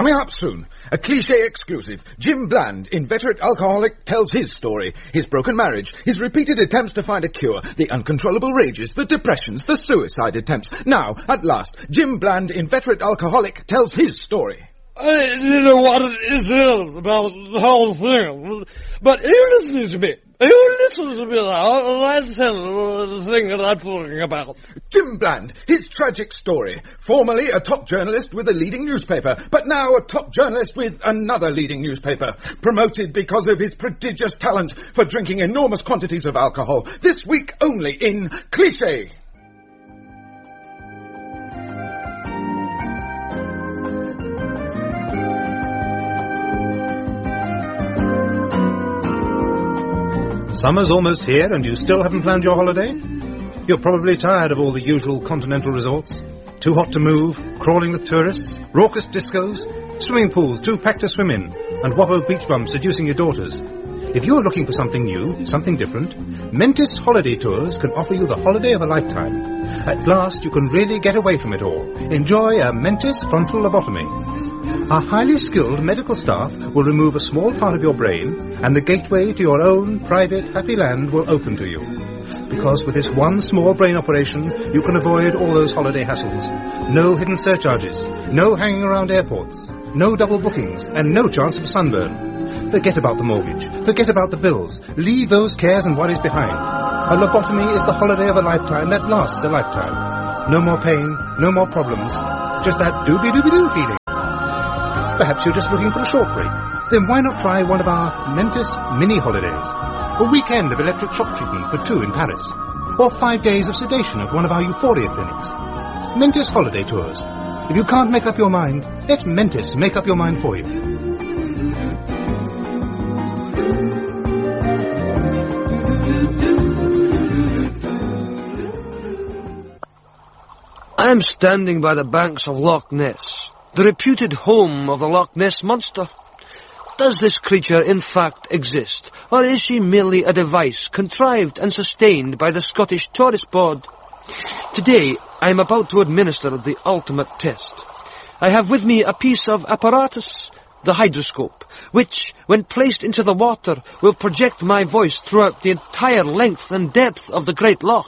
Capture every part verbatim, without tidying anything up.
Coming up soon, a cliché exclusive. Jim Bland, inveterate alcoholic, tells his story. His broken marriage, his repeated attempts to find a cure, the uncontrollable rages, the depressions, the suicide attempts. Now, at last, Jim Bland, inveterate alcoholic, tells his story. I don't know what it is about the whole thing, but you listen to me. You listen to me now, and I tell the thing that I'm talking about. Jim Bland, his tragic story. Formerly a top journalist with a leading newspaper, but now a top journalist with another leading newspaper. Promoted because of his prodigious talent for drinking enormous quantities of alcohol. This week only in Cliché. Summer's almost here and you still haven't planned your holiday? You're probably tired of all the usual continental resorts. Too hot to move, crawling with tourists, raucous discos, swimming pools too packed to swim in, and wappo beach bums seducing your daughters. If you're looking for something new, something different, Mentis Holiday Tours can offer you the holiday of a lifetime. At last you can really get away from it all. Enjoy a Mentis frontal lobotomy. Our highly skilled medical staff will remove a small part of your brain, and the gateway to your own private happy land will open to you. Because with this one small brain operation, you can avoid all those holiday hassles. No hidden surcharges, no hanging around airports, no double bookings, and no chance of sunburn. Forget about the mortgage, forget about the bills, leave those cares and worries behind. A lobotomy is the holiday of a lifetime that lasts a lifetime. No more pain, no more problems, just that doobie-doobie-doo feeling. Perhaps you're just looking for a short break. Then why not try one of our Mentis mini holidays? A weekend of electric shock treatment for two in Paris. Or five days of sedation at one of our Euphoria clinics. Mentis Holiday Tours. If you can't make up your mind, let Mentis make up your mind for you. I am standing by the banks of Loch Ness, the reputed home of the Loch Ness Monster. Does this creature in fact exist, or is she merely a device contrived and sustained by the Scottish Tourist Board? Today, I am about to administer the ultimate test. I have with me a piece of apparatus, the hydroscope, which, when placed into the water, will project my voice throughout the entire length and depth of the Great Loch.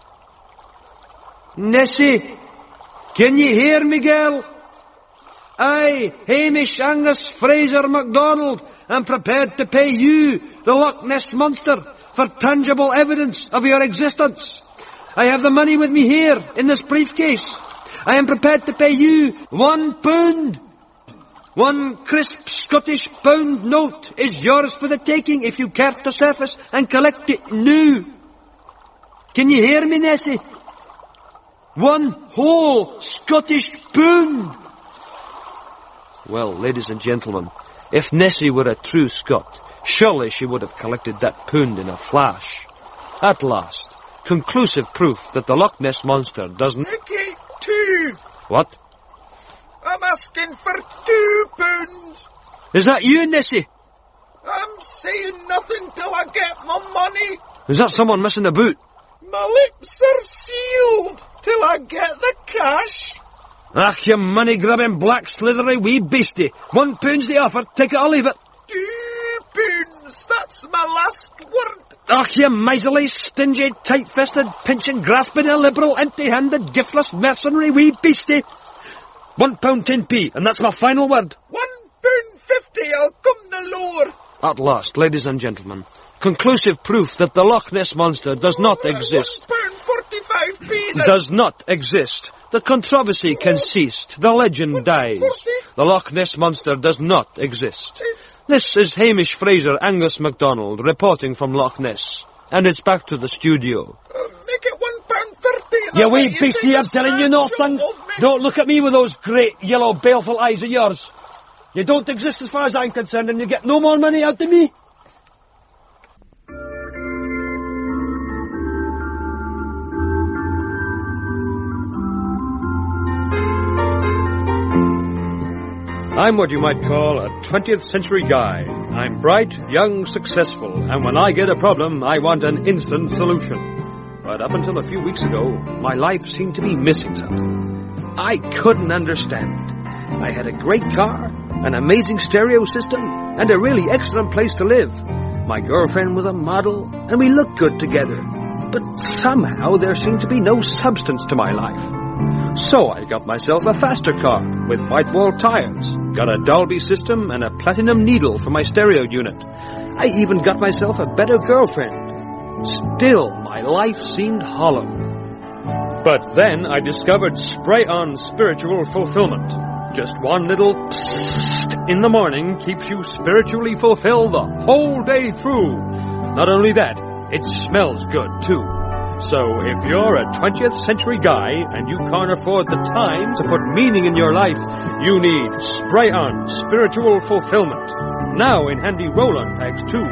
Nessie, can you hear me, girl? I, Hamish Angus Fraser MacDonald, am prepared to pay you, the Loch Ness Monster, for tangible evidence of your existence. I have the money with me here, in this briefcase. I am prepared to pay you one pound. One crisp Scottish pound note is yours for the taking if you care to surface and collect it now. Can you hear me, Nessie? One whole Scottish pound. Well, ladies and gentlemen, if Nessie were a true Scot, surely she would have collected that pound in a flash. At last, conclusive proof that the Loch Ness Monster doesn't... Nicky, two! What? I'm asking for two pounds! Is that you, Nessie? I'm saying nothing till I get my money! Is that someone missing a boot? My lips are sealed till I get the cash! Ach, you money-grabbing, black, slithery wee beastie. One pound's the offer, take it or leave it. Two pounds, that's my last word. Ach, you miserly, stingy, tight-fisted, pinching, grasping, illiberal, empty-handed, giftless, mercenary wee beastie. One pound ten p, and that's my final word. One pound fifty, I'll come no lower. At last, ladies and gentlemen, conclusive proof that the Loch Ness Monster does not exist. One pound forty-five p. Does not exist. The controversy can cease. The legend dies. The Loch Ness Monster does not exist. This is Hamish Fraser Angus MacDonald reporting from Loch Ness. And it's back to the studio. Uh, make it one pound thirty. You wee beastie, I'm telling you nothing. Don't look at me with those great yellow baleful eyes of yours. You don't exist as far as I'm concerned, and you get no more money out of me. I'm what you might call a twentieth century guy. I'm bright, young, successful, and when I get a problem, I want an instant solution. But up until a few weeks ago, my life seemed to be missing something. I couldn't understand. I had a great car, an amazing stereo system, and a really excellent place to live. My girlfriend was a model, and we looked good together. But somehow there seemed to be no substance to my life. So I got myself a faster car with white wall tires, got a Dolby system and a platinum needle for my stereo unit. I even got myself a better girlfriend. Still, my life seemed hollow. But then I discovered Spray-On Spiritual Fulfillment. Just one little psst in the morning keeps you spiritually fulfilled the whole day through. Not only that, it smells good too. So if you're a twentieth century guy and you can't afford the time to put meaning in your life, you need Spray-On Spiritual Fulfillment. Now in handy roll-on bags too.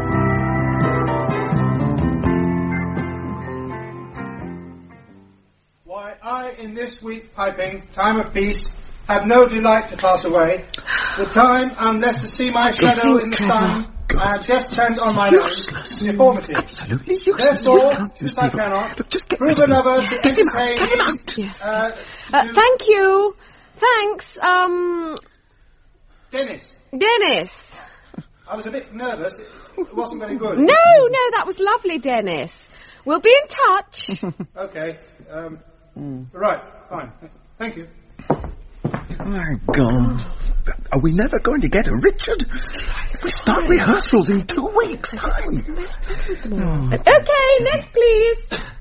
Why, I in this week piping, time of peace, have no delight to pass away. The time, unless to see my shadow in the sun, I have just turned on my nose. Deformity. Absolutely useless. Therefore, since I cannot, Look, just get prove rid of another him. to Get him out. entertain Get him his, out. Yes. Uh, Uh, to- thank you. Thanks, um, Dennis, Dennis. I was a bit nervous. It wasn't very good. No, no, that was lovely, Dennis. We'll be in touch. Okay. Um, Right, fine. Thank you. My God. Are we never going to get a Richard? We start rehearsals in two weeks' time. Okay, next, please.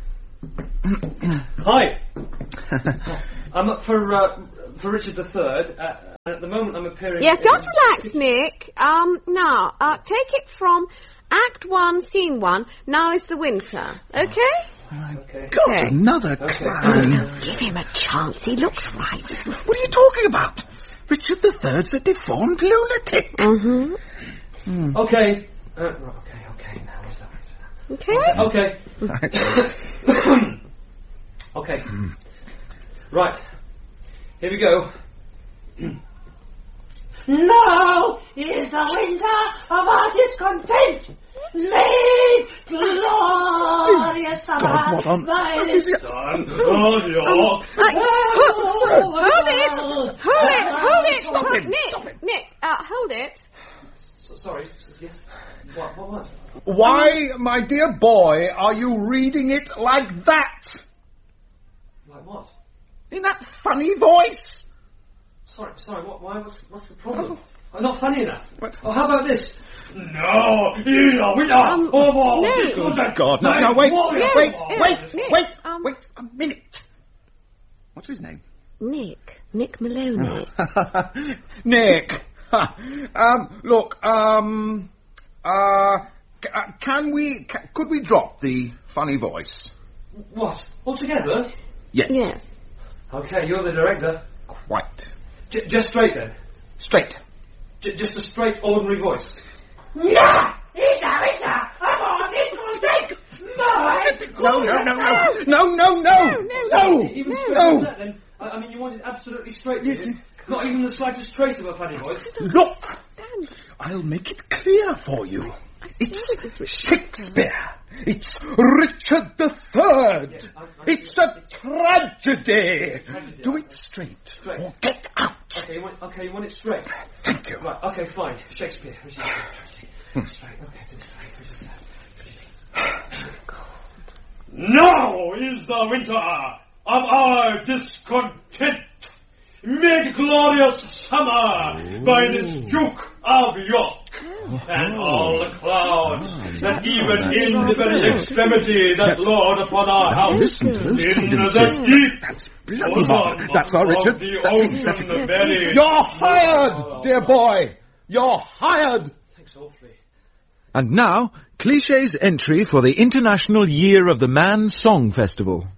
Hi. I'm up for uh, for Richard the Third. Uh, at the moment, I'm appearing. Yes, in- just relax, Nick. Um, now, uh, take it from Act One, Scene One. Now is the winter. Okay? Okay. God, Okay. another Okay. clown. Give him a chance. He looks right. What are you talking about? Richard the Third's a deformed lunatic. Mm-hmm. Okay. Uh, okay. Okay. Now is that? Okay? Okay. Okay. Right. Here we go. Now is the winter of our discontent. Made glorious summer. God, what on by earth is this it? Son of your- Like, hold, hold it! Hold it! Hold it! Stop Hold- him, Nick, stop him. Nick, uh, hold it. S- Sorry. Yes. What? What? What? Why, my dear boy, are you reading it like that? Like what? In that funny voice? Sorry. Sorry. What? Why? What's, what's the problem? I'm not funny enough. What? Oh, how about this? No, you know, we are. Um, oh, oh, no. this Good good. God, no, Nice no, wait, warrior. wait, Oh, wait, Nick, wait, um, wait a minute. What's his name? Nick. Nick Maloney. Nick. Ha. Um, look, um, uh, c- uh, can we, c- could we drop the funny voice? What? Altogether? Yes. Yes. Okay, you're the director. Quite. J- just straight then. Straight. J- just a straight, ordinary voice. No, it's a winter of our discontent. No, no, no, no, no, no, no, no, Even straight no. as that, then. I, I mean, you want it absolutely straight, did you? Not even the slightest trace of a funny voice. Look, Dan, I'll make it clear for you. I swear It's it was Richard. Shakespeare. It's Richard the Third. Yeah, I- I- It's a tragedy. Tragedy. Do it straight, Straight. or get out. Okay, you want, okay, you want it straight. Thank you. Right, okay, fine. Shakespeare. Which is tragedy. Straight, okay, do it straight. Which is that? Now is the winter of our discontent. Made glorious summer by this Duke of York. And all the clouds that even in the very extremity that Lord upon our house. Listen to those In cadence. the deep That's bloody bottom hard. That's our of Richard. the That's it. ocean That's it. very- You're hired, dear boy. You're hired. Thanks awfully. And now, Cliché's entry for the International Year of the Man Song Festival.